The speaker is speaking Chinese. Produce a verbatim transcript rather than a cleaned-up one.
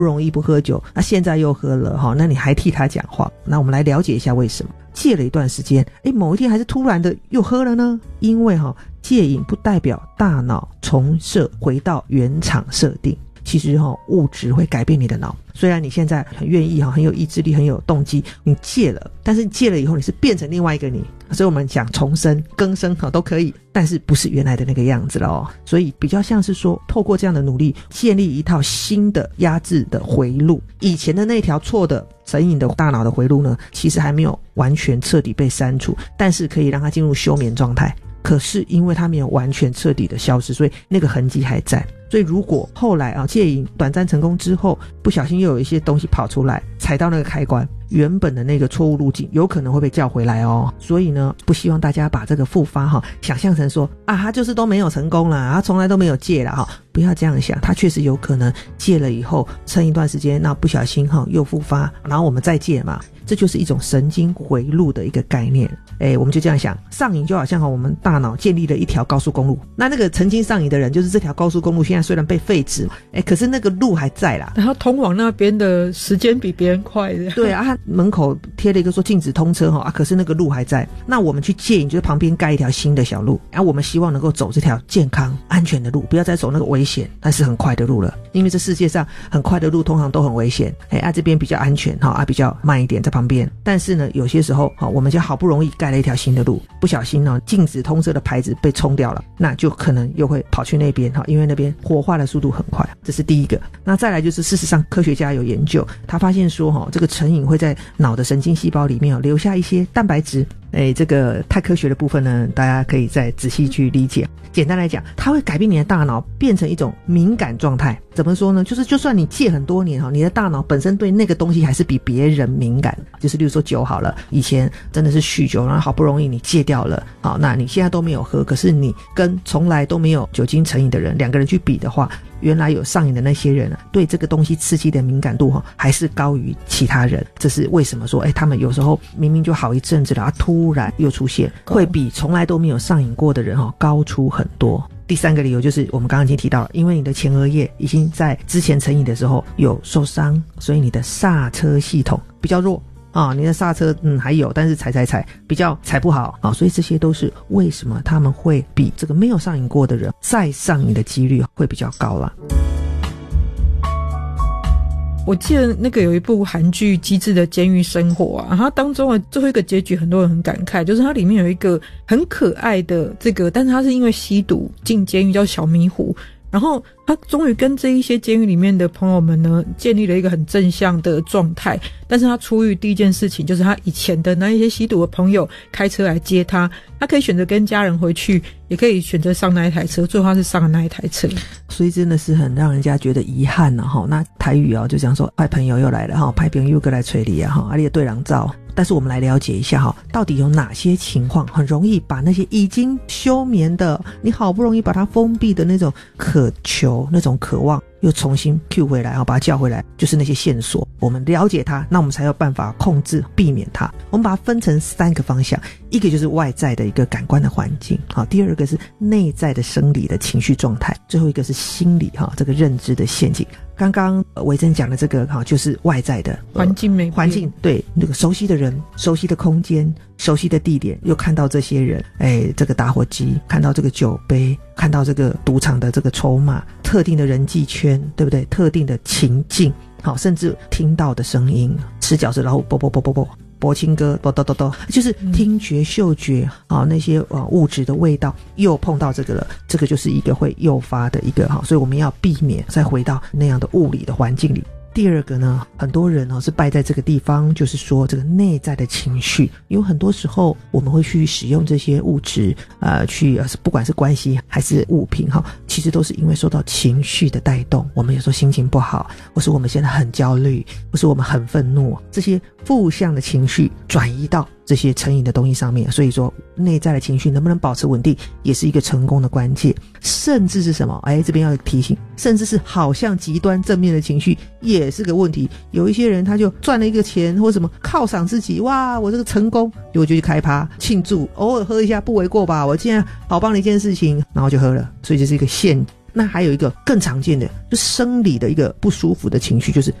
不容易不喝酒，那现在又喝了哈，那你还替他讲话，那我们来了解一下为什么戒了一段时间，诶，某一天还是突然的又喝了呢？因为哈，戒瘾不代表大脑重设回到原厂设定。其实哈、哦，物质会改变你的脑。虽然你现在很愿意哈，很有意志力，很有动机，你戒了，但是戒了以后你是变成另外一个你。所以我们讲重生、更生哈都可以，但是不是原来的那个样子了哦。所以比较像是说，透过这样的努力，建立一套新的压制的回路。以前的那条错的成瘾的大脑的回路呢，其实还没有完全彻底被删除，但是可以让它进入休眠状态。可是因为它没有完全彻底的消失，所以那个痕迹还在。所以如果后来啊戒瘾短暂成功之后，不小心又有一些东西跑出来，踩到那个开关，原本的那个错误路径有可能会被叫回来哦。所以呢，不希望大家把这个复发哈想象成说啊，他就是都没有成功啦，他从来都没有戒啦哈，不要这样想，他确实有可能戒了以后撑一段时间，那不小心哈又复发，然后我们再戒嘛，这就是一种神经回路的一个概念。诶，我们就这样想，上瘾就好像我们大脑建立了一条高速公路，那那个曾经上瘾的人，就是这条高速公路现在虽然被废止，诶，可是那个路还在啦， 然后通往那边的时间比别人快的。 对啊，他门口贴了一个说禁止通车啊，可是那个路还在。那我们去戒瘾，就是旁边盖一条新的小路，然后我们希望能够走这条健康安全的路，不要再走那个危险但是很快的路了。因为这世界上很快的路通常都很危险，哎啊这边比较安全哈，啊比较慢一点在旁边。但是呢，有些时候哈，我们就好不容易盖了一条新的路，不小心呢禁止通车的牌子被冲掉了，那就可能又会跑去那边哈，因为那边火化的速度很快，这是第一个。那再来就是事实上科学家有研究，他发现说哈，这个成瘾会在脑的神经细胞里面留下一些蛋白质。哎，这个太科学的部分呢，大家可以再仔细去理解。简单来讲，它会改变你的大脑变成一种敏感状态。怎么说呢？就是就算你戒很多年哈，你的大脑本身对那个东西还是比别人敏感。就是例如说酒好了，以前真的是酗酒，然后好不容易你戒掉了，好，那你现在都没有喝，可是你跟从来都没有酒精成瘾的人，两个人去比的话，原来有上瘾的那些人对这个东西刺激的敏感度还是高于其他人。这是为什么说哎，他们有时候明明就好一阵子了，突然又出现，会比从来都没有上瘾过的人高出很多。第三个理由就是我们刚刚已经提到了，因为你的前额叶已经在之前成瘾的时候有受伤，所以你的刹车系统比较弱啊，你的刹车嗯还有，但是踩踩踩比较踩不好啊，所以这些都是为什么他们会比这个没有上瘾过的人再上瘾的几率会比较高啦。 我记得那个有一部韩剧《机智的监狱生活》啊，它当中的最后一个结局很多人很感慨，就是它里面有一个很可爱的这个，但是他是因为吸毒进监狱，叫小迷糊。然后他终于跟这一些监狱里面的朋友们呢建立了一个很正向的状态，但是他出狱第一件事情就是他以前的那一些吸毒的朋友开车来接他，他可以选择跟家人回去，也可以选择上那一台车，最后他是上了那一台车。 所以真的是很让人家觉得遗憾啊。那台语啊就讲说派朋友又来了，派朋友又来催你啊，啊你的对人照。但是我们来了解一下哈，到底有哪些情况很容易把那些已经休眠的，你好不容易把它封闭的那种渴求、那种渴望，又重新 cue 回来，把它叫回来，就是那些线索。我们了解它，那我们才有办法控制、避免它。我们把它分成三个方向，一个就是外在的一个感官的环境，好，第二个是内在的生理的情绪状态，最后一个是心理哈这个认知的陷阱。刚刚维珍讲的这个哈，就是外在的环境没变， 环境对那个熟悉的人、熟悉的空间、熟悉的地点，又看到这些人，哎，这个打火机，看到这个酒杯，看到这个赌场的这个筹码，特定的人际圈，对不对？特定的情境，好，甚至听到的声音，吃饺子老虎啵啵啵啵啵。柏青哥啵嘚嘚嘚，就是听觉、嗅觉啊，那些呃物质的味道又碰到这个了，这个就是一个会诱发的一个哈，所以我们要避免再回到那样的物理的环境里。第二个呢，很多人哦是败在这个地方，就是说这个内在的情绪，因为很多时候我们会去使用这些物质，呃，去呃不管是关系还是物品哈，其实都是因为受到情绪的带动。我们有时候心情不好，或是我们现在很焦虑，或是我们很愤怒，这些负向的情绪转移到这些成瘾的东西上面，所以说内在的情绪能不能保持稳定，也是一个成功的关键。甚至是什么？哎，这边要提醒，甚至是好像极端正面的情绪也是个问题。有一些人他就赚了一个钱或什么犒赏自己，哇，我这个成功，结果就去开趴庆祝，偶尔喝一下不为过吧，我竟然好棒的一件事情，然后就喝了，所以这是一个陷阱。 那还有一个更常见的，就生理的一个不舒服的情绪，就是